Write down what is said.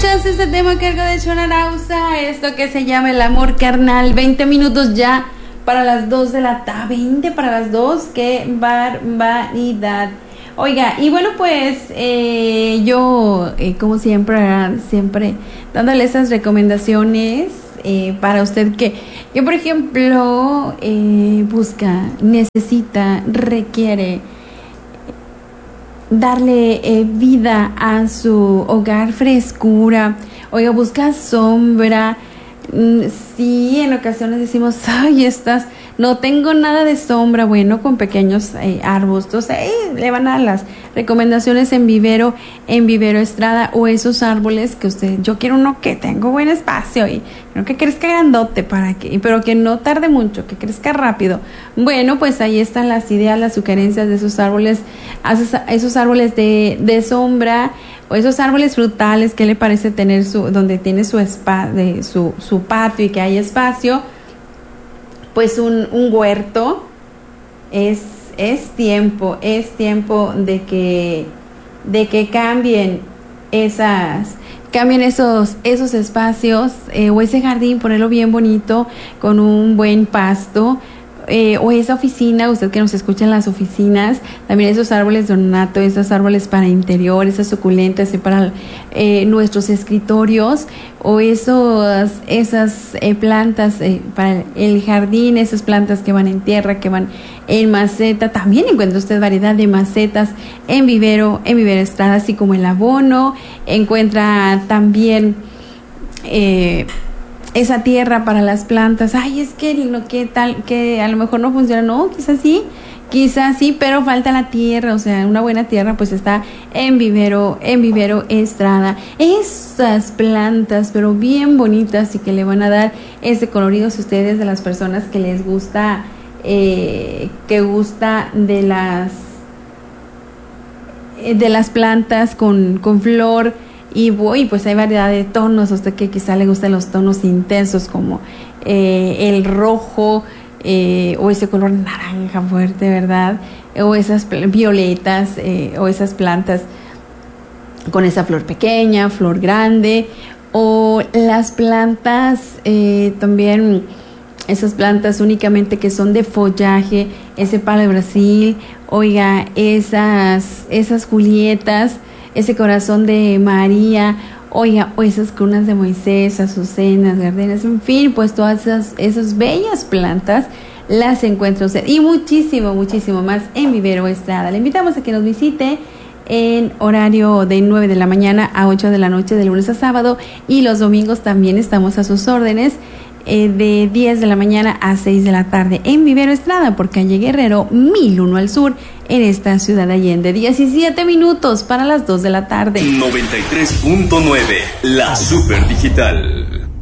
escuchas este tema a cargo de Chonarauza, esto que se llama El Amor Carnal. 20 minutos ya para las 2 de la tarde. 20 para las 2, qué barbaridad. Oiga, y bueno, pues yo, como siempre dándole esas recomendaciones para usted que por ejemplo, busca, necesita, requiere darle vida a su hogar, frescura. Oiga, busca sombra. Sí, en ocasiones decimos, ay, no tengo nada de sombra. Bueno, con pequeños arbustos, le van a las recomendaciones en Vivero Estrada, o esos árboles que yo quiero uno que tenga buen espacio y no que crezca grandote pero que no tarde mucho, que crezca rápido. Bueno, pues ahí están las ideas, las sugerencias de esos árboles, de sombra, o esos árboles frutales. ¿Qué le parece tener donde tiene su patio y que hay espacio? Pues un huerto. Es tiempo de que cambien esos espacios, o ese jardín, ponerlo bien bonito con un buen pasto. O esa oficina, usted que nos escucha en las oficinas, también esos árboles de ornato, esos árboles para interior, esas suculentas para nuestros escritorios, o esas plantas para el jardín, esas plantas que van en tierra, que van en maceta. También encuentra usted variedad de macetas en Vivero Estrada, así como el abono. Encuentra también esa tierra para las plantas. Ay, es que que a lo mejor no funciona. No, quizás sí, pero falta la tierra. O sea, una buena tierra pues está en Vivero Estrada. Esas plantas, pero bien bonitas, y que le van a dar ese colorido, si ustedes de las personas que les gusta, que gusta de las plantas con flor. Y pues hay variedad de tonos. A usted que quizá le gustan los tonos intensos, como el rojo, o ese color naranja fuerte, ¿verdad? O esas violetas, o esas plantas con esa flor pequeña, flor grande, o las plantas también, esas plantas únicamente que son de follaje, ese palo de Brasil. Oiga, esas julietas, ese corazón de María, oiga, o esas cunas de Moisés, azucenas, gardenas, en fin, pues todas esas bellas plantas las encuentra usted, y muchísimo más en Vivero Estrada. Le invitamos a que nos visite en horario de 9 de la mañana a 8 de la noche, de lunes a sábado, y los domingos también estamos a sus órdenes, de 10 de la mañana a 6 de la tarde en Vivero Estrada, por calle Guerrero 1001 al sur, en esta ciudad de Allende. 17 minutos para las 2 de la tarde. 93.9, la super digital.